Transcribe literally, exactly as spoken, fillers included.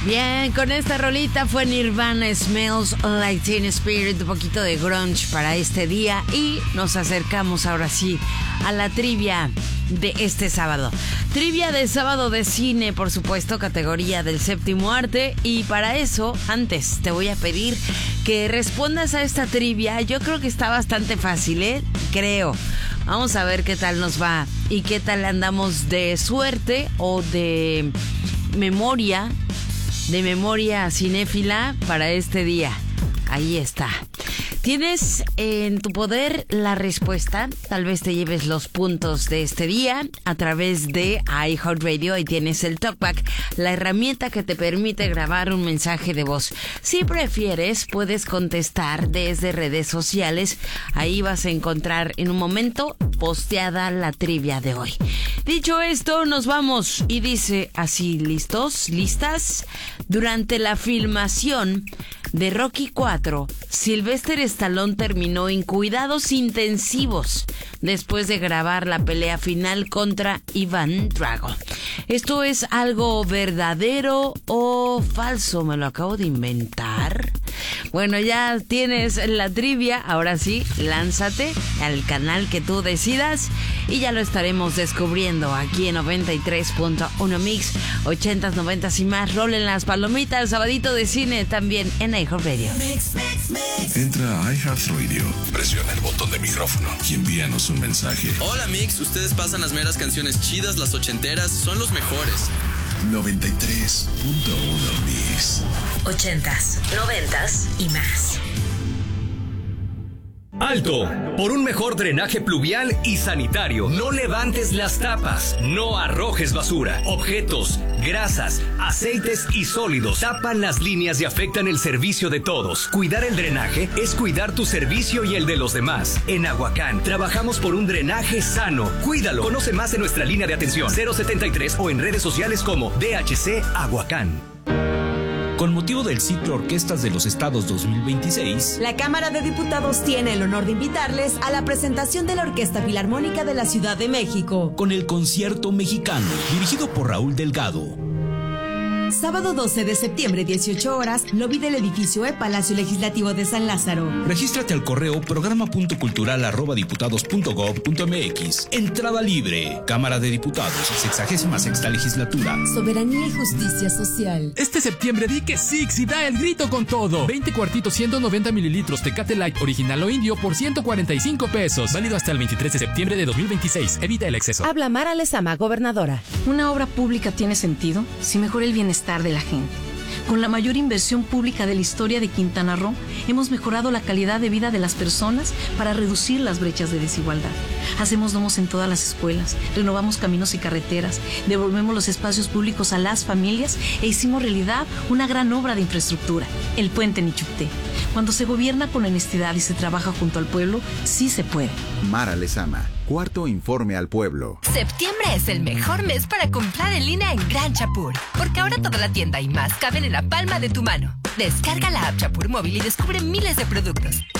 Bien, con esta rolita fue Nirvana, Smells Like Teen Spirit, un poquito de grunge para este día y nos acercamos ahora sí a la trivia de este sábado. Trivia de sábado de cine, por supuesto, categoría del séptimo arte, y para eso, antes te voy a pedir que respondas a esta trivia. Yo creo que está bastante fácil, ¿eh? Creo. Vamos a ver qué tal nos va y qué tal andamos de suerte o de memoria. De memoria cinéfila para este día. Ahí está. Tienes en tu poder la respuesta. Tal vez te lleves los puntos de este día a través de iHeartRadio. Ahí tienes el TalkBack, la herramienta que te permite grabar un mensaje de voz. Si prefieres, puedes contestar desde redes sociales. Ahí vas a encontrar en un momento posteada la trivia de hoy. Dicho esto, nos vamos. Y dice así, ¿listos? ¿Listas? Durante la filmación de Rocky cuatro, Sylvester Stallone terminó en cuidados intensivos después de grabar la pelea final contra Ivan Drago. ¿Esto es algo verdadero o falso? ¿Me lo acabo de inventar? Bueno, ya tienes la trivia. Ahora sí, lánzate al canal que tú decidas y ya lo estaremos descubriendo aquí en noventa y tres punto uno Mix, ochentas, noventas y más. Rolen las palomitas, sabadito de cine también en iHeartRadio. Entra a iHeartRadio, presiona el botón de micrófono y envíanos un mensaje. Hola Mix, ustedes pasan las meras canciones chidas, las ochenteras, son los mejores. noventa y tres punto uno Mix. Ochentas, noventas y más. ¡Alto! Por un mejor drenaje pluvial y sanitario. No levantes las tapas. No arrojes basura. Objetos, grasas, aceites y sólidos tapan las líneas y afectan el servicio de todos. Cuidar el drenaje es cuidar tu servicio y el de los demás. En Aguacán trabajamos por un drenaje sano. Cuídalo. Conoce más en nuestra línea de atención cero setenta y tres o en redes sociales como D H C Aguacán. Con motivo del ciclo Orquestas de los Estados dos mil veintiséis, la Cámara de Diputados tiene el honor de invitarles a la presentación de la Orquesta Filarmónica de la Ciudad de México, con el Concierto Mexicano, dirigido por Raúl Delgado. Sábado doce de septiembre, dieciocho horas, lobby del edificio E, Palacio Legislativo de San Lázaro. Regístrate al correo programa punto cultural arroba diputados punto gob punto mx. Entrada libre. Cámara de Diputados, sexagésima sexta legislatura. Soberanía y justicia social. Este septiembre di que Six y da el grito con todo. veinte cuartitos ciento noventa mililitros Tecate Light original o indio por ciento cuarenta y cinco pesos. Válido hasta el veintitrés de septiembre de dos mil veintiséis. Evita el exceso. Habla Mara Lezama, gobernadora. Una obra pública tiene sentido si mejora el bienestar de la gente. Con la mayor inversión pública de la historia de Quintana Roo, hemos mejorado la calidad de vida de las personas para reducir las brechas de desigualdad. Hacemos domos en todas las escuelas, renovamos caminos y carreteras, devolvemos los espacios públicos a las familias e hicimos realidad una gran obra de infraestructura, el puente Nichupté. Cuando se gobierna con honestidad y se trabaja junto al pueblo, sí se puede. Mara Lezama, cuarto informe al pueblo. Septiembre es el mejor mes para comprar en línea en Gran Chapur, porque ahora toda la tienda y más caben en la palma de tu mano. Descarga la app Chapur Móvil y descubre miles de productos.